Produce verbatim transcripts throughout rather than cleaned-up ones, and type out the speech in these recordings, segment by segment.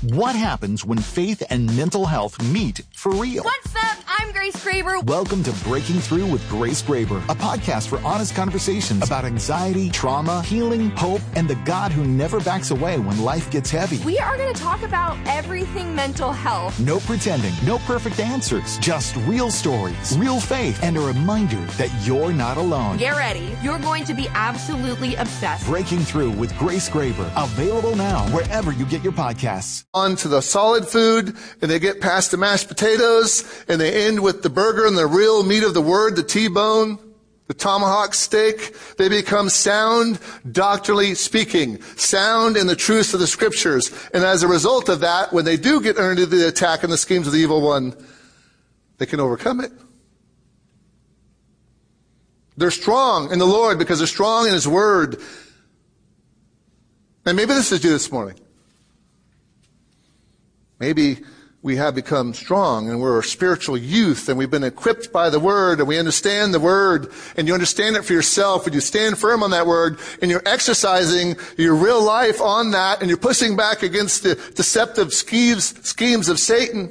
What happens when faith and mental health meet for real? What's up? I'm Grace Graber. Welcome to Breaking Through with Grace Graber, a podcast for honest conversations about anxiety, trauma, healing, hope, and the God who never backs away when life gets heavy. We are going to talk about everything mental health. No pretending, no perfect answers, just real stories, real faith, and a reminder that you're not alone. Get ready. You're going to be absolutely obsessed. Breaking Through with Grace Graber, available now wherever you get your podcasts. On to the solid food, and they get past the mashed potatoes, and they end with the burger and the real meat of the word, the T-bone, the tomahawk steak. They become sound doctrinally speaking, sound in the truths of the scriptures. And as a result of that, when they do get under the attack and the schemes of the evil one, they can overcome it. They're strong in the Lord because they're strong in His word. And maybe this is you this morning. Maybe we have become strong and we're a spiritual youth and we've been equipped by the word and we understand the word and you understand it for yourself and you stand firm on that word and you're exercising your real life on that and you're pushing back against the deceptive schemes, schemes of Satan.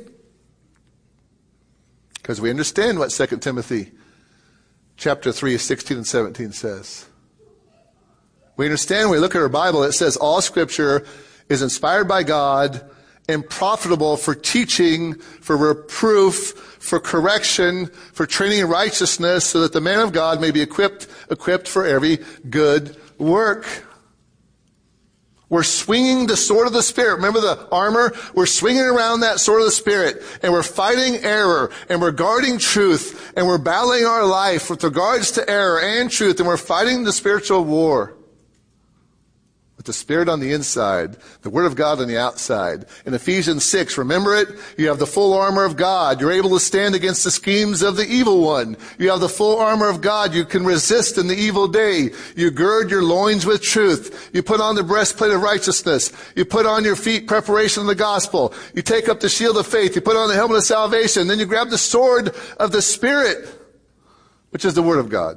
Because we understand what Second Timothy chapter three, sixteen and seventeen says. We understand when we look at our Bible, it says all scripture is inspired by God and profitable for teaching, for reproof, for correction, for training in righteousness, so that the man of God may be equipped, equipped for every good work. We're swinging the sword of the Spirit. Remember the armor? We're swinging around that sword of the Spirit, and we're fighting error, and we're guarding truth, and we're battling our life with regards to error and truth, and we're fighting the spiritual war. With the Spirit on the inside, the Word of God on the outside. In Ephesians six, remember it? You have the full armor of God. You're able to stand against the schemes of the evil one. You have the full armor of God. You can resist in the evil day. You gird your loins with truth. You put on the breastplate of righteousness. You put on your feet preparation of the gospel. You take up the shield of faith. You put on the helmet of salvation. Then you grab the sword of the Spirit, which is the Word of God.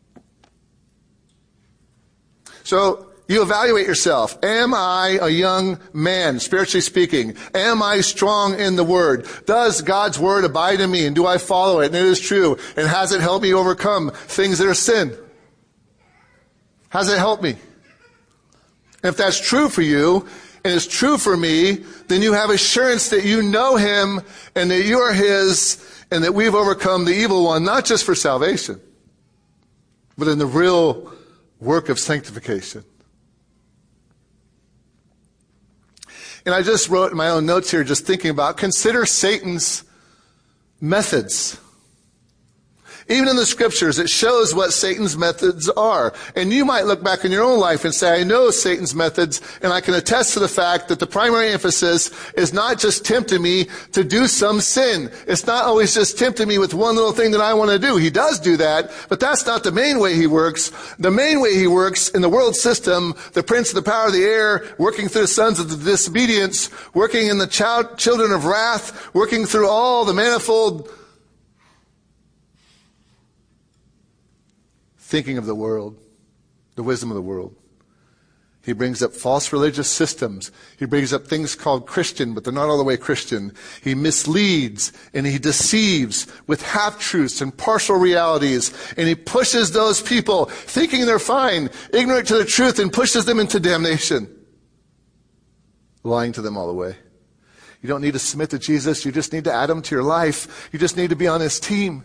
So, you evaluate yourself. Am I a young man, spiritually speaking? Am I strong in the Word? Does God's Word abide in me, and do I follow it? And it is true. And has it helped me overcome things that are sin? Has it helped me? And if that's true for you, and it's true for me, then you have assurance that you know Him, and that you are His, and that we've overcome the evil one, not just for salvation, but in the real work of sanctification. And I just wrote in my own notes here, just thinking about, consider Satan's methods. Even in the scriptures, it shows what Satan's methods are. And you might look back in your own life and say, I know Satan's methods, and I can attest to the fact that the primary emphasis is not just tempting me to do some sin. It's not always just tempting me with one little thing that I want to do. He does do that, but that's not the main way he works. The main way he works in the world system, the prince of the power of the air, working through the sons of the disobedience, working in the child, children of wrath, working through all the manifold thinking of the world, the wisdom of the world. He brings up false religious systems. He brings up things called Christian, but they're not all the way Christian. He misleads and he deceives with half-truths and partial realities. And he pushes those people, thinking they're fine, ignorant to the truth, and pushes them into damnation. Lying to them all the way. You don't need to submit to Jesus. You just need to add him to your life. You just need to be on his team.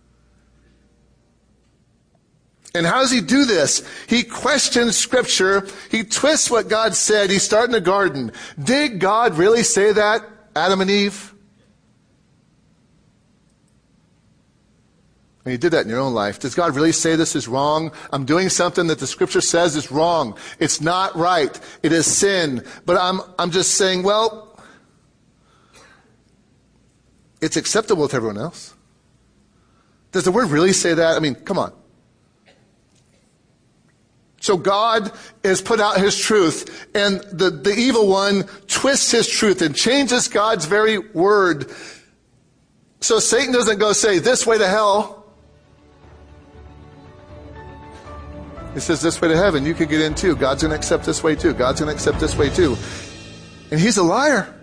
And how does he do this? He questions Scripture. He twists what God said. He started in the garden. Did God really say that, Adam and Eve? And you did that in your own life. Does God really say this is wrong? I'm doing something that the Scripture says is wrong. It's not right. It is sin. But I'm, I'm just saying, well, it's acceptable to everyone else. Does the Word really say that? I mean, come on. So God has put out his truth, and the, the evil one twists his truth and changes God's very word. So Satan doesn't go say, this way to hell. He says, this way to heaven. You could get in too. God's going to accept this way too. God's going to accept this way too. And he's a liar.